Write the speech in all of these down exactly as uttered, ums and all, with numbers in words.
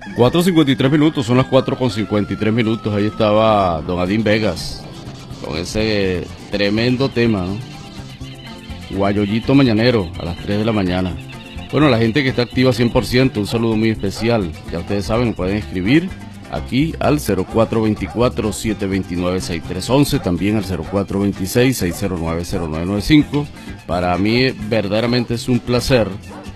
cuatro cincuenta y tres minutos, son las cuatro con cincuenta y tres minutos. Ahí estaba don Adín Vegas con ese tremendo tema, ¿no? Guayollito mañanero a las tres de la mañana. Bueno, la gente que está activa cien por ciento, un saludo muy especial. Ya ustedes saben, pueden escribir aquí al cero cuatro dos cuatro, siete dos nueve, seis tres uno uno, también al cero cuatro dos seis, seis cero nueve, cero nueve nueve cinco. Para mí verdaderamente es un placer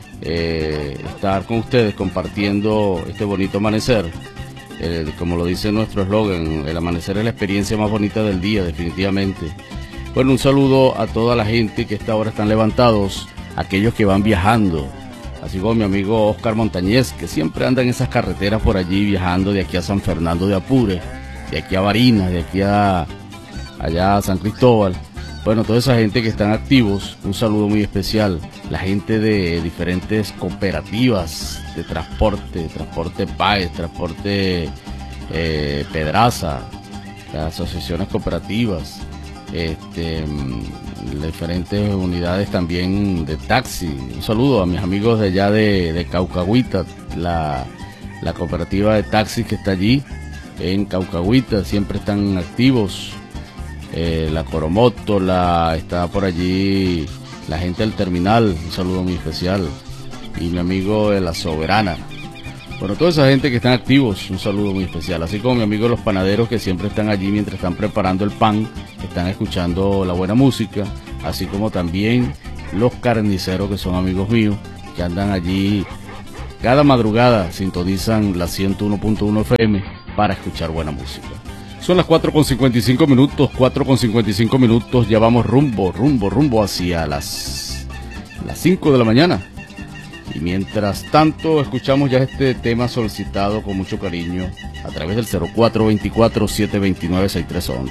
eh, estar con ustedes compartiendo este bonito amanecer. Eh, como lo dice nuestro eslogan, el amanecer es la experiencia más bonita del día, definitivamente. Bueno, un saludo a toda la gente que a esta hora están levantados, aquellos que van viajando, así como mi amigo Oscar Montañez, que siempre anda en esas carreteras por allí viajando de aquí a San Fernando de Apure, de aquí a Barinas, de aquí a allá a San Cristóbal. Bueno, toda esa gente que están activos, un saludo muy especial. La gente de diferentes cooperativas de transporte, transporte Páez, transporte eh, Pedraza, las asociaciones cooperativas, este, diferentes unidades también de taxi. Un saludo a mis amigos de allá de, de Caucahuita, la, la cooperativa de taxis que está allí en Caucahuita, siempre están activos. Eh, la Coromoto, la, está por allí la gente del terminal, un saludo muy especial, y mi amigo de la Soberana. Bueno, toda esa gente que están activos, un saludo muy especial, así como mi amigo de los panaderos que siempre están allí mientras están preparando el pan, están escuchando la buena música, así como también los carniceros que son amigos míos, que andan allí cada madrugada, sintonizan la ciento uno punto uno F M para escuchar buena música. Son las cuatro con cincuenta y cinco minutos, cuatro con cincuenta y cinco minutos, ya vamos rumbo, rumbo, rumbo hacia las, las cinco de la mañana. Y mientras tanto, escuchamos ya este tema solicitado con mucho cariño a través del cero cuatro dos cuatro, siete dos nueve, seis tres uno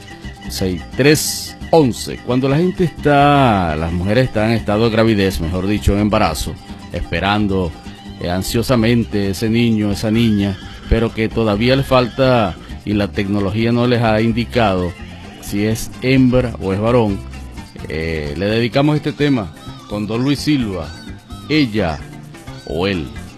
uno. Cuando la gente está, las mujeres están en estado de gravidez, mejor dicho, en embarazo, esperando eh, ansiosamente ese niño, esa niña, pero que todavía le falta y la tecnología no les ha indicado si es hembra o es varón, eh, le dedicamos este tema con don Luis Silva, ella o él.